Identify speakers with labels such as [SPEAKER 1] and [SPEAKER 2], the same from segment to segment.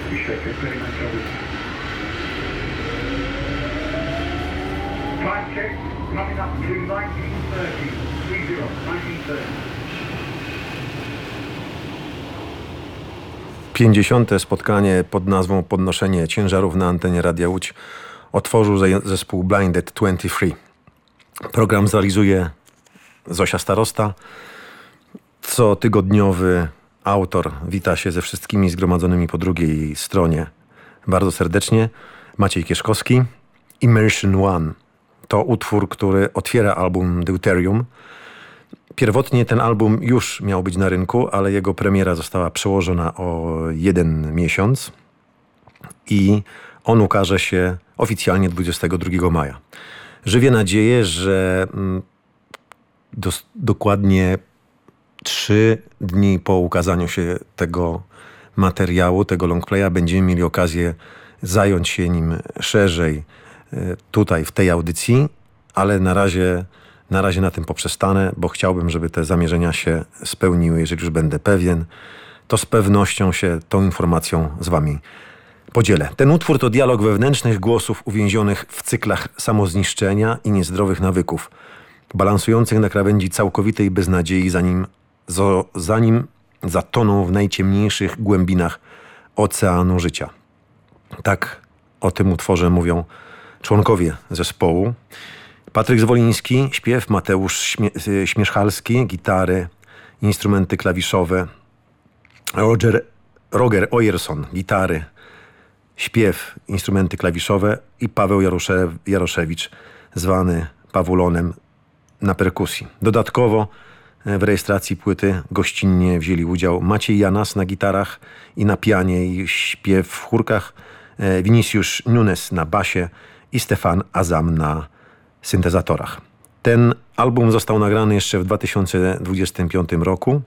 [SPEAKER 1] Restricted, very much over. Time check, coming up to 1930. 1930.
[SPEAKER 2] 50. spotkanie pod nazwą Podnoszenie ciężarów na antenie Radia Łódź otworzył zespół Blinded 23. Program zrealizuje Zosia Starosta. Cotygodniowy autor wita się ze wszystkimi zgromadzonymi po drugiej stronie bardzo serdecznie. Maciej Kieszkowski. Immersion One to utwór, który otwiera album Deuterium. Pierwotnie ten album już miał być na rynku, ale jego premiera została przełożona o 1 miesiąc i on ukaże się oficjalnie 22 maja. Żywię nadzieję, że dokładnie 3 dni po ukazaniu się tego materiału, tego longplaya, będziemy mieli okazję zająć się nim szerzej tutaj w tej audycji, ale na razie na tym poprzestanę, bo chciałbym, żeby te zamierzenia się spełniły. Jeżeli już będę pewien, to z pewnością się tą informacją z wami podzielę. Ten utwór to dialog wewnętrznych głosów uwięzionych w cyklach samozniszczenia i niezdrowych nawyków, balansujących na krawędzi całkowitej beznadziei, zanim zatoną w najciemniejszych głębinach oceanu życia. Tak o tym utworze mówią członkowie zespołu. Patryk Zwoliński, śpiew, Mateusz Śmieszchalski, gitary, instrumenty klawiszowe, Roger Ojerson, gitary, śpiew, instrumenty klawiszowe i Paweł Jaroszewicz, zwany Pawulonem, na perkusji. Dodatkowo w rejestracji płyty gościnnie wzięli udział Maciej Janas na gitarach i na pianie i śpiew w chórkach, Vinicius Nunes na basie i Stefan Azam na syntezatorach. Ten album został nagrany jeszcze w 2025 roku,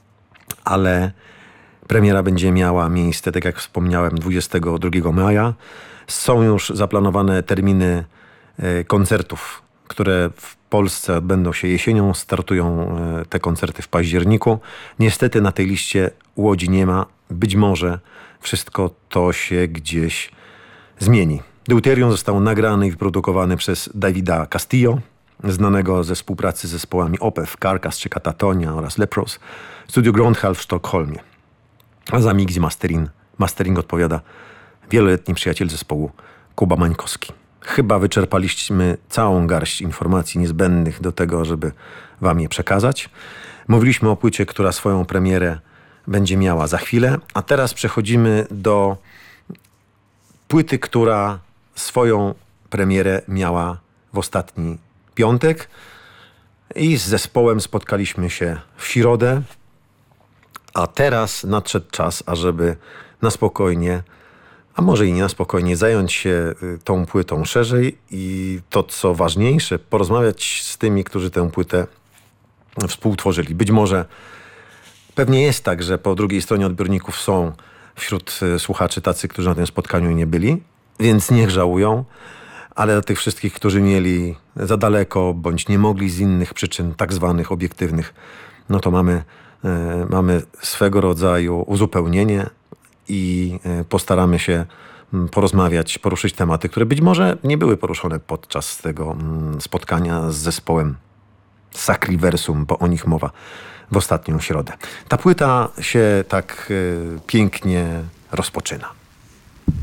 [SPEAKER 2] ale premiera będzie miała miejsce, tak jak wspomniałem, 22 maja. Są już zaplanowane terminy koncertów, które w Polsce odbędą się jesienią. Startują te koncerty w październiku. Niestety na tej liście Łodzi nie ma. Być może wszystko to się gdzieś zmieni. Deuterium został nagrany i wyprodukowany przez Davida Castillo, znanego ze współpracy z zespołami Opeth, Carcass czy Katatonia oraz Lepros, studio Groundhall w Sztokholmie. A za mix i mastering odpowiada wieloletni przyjaciel zespołu Kuba Mańkowski. Chyba wyczerpaliśmy całą garść informacji niezbędnych do tego, żeby wam je przekazać. Mówiliśmy o płycie, która swoją premierę będzie miała za chwilę, a teraz przechodzimy do płyty, która swoją premierę miała w ostatni piątek i z zespołem spotkaliśmy się w środę, a teraz nadszedł czas, ażeby na spokojnie, a może i nie na spokojnie, zająć się tą płytą szerzej i to, co ważniejsze, porozmawiać z tymi, którzy tę płytę współtworzyli. Być może pewnie jest tak, że po drugiej stronie odbiorników są wśród słuchaczy tacy, którzy na tym spotkaniu nie byli, więc niech żałują, ale dla tych wszystkich, którzy mieli za daleko, bądź nie mogli z innych przyczyn, tak zwanych obiektywnych, no to mamy swego rodzaju uzupełnienie i postaramy się porozmawiać, poruszyć tematy, które być może nie były poruszone podczas tego spotkania z zespołem Sacriversum, bo o nich mowa w ostatnią środę. Ta płyta się tak pięknie rozpoczyna.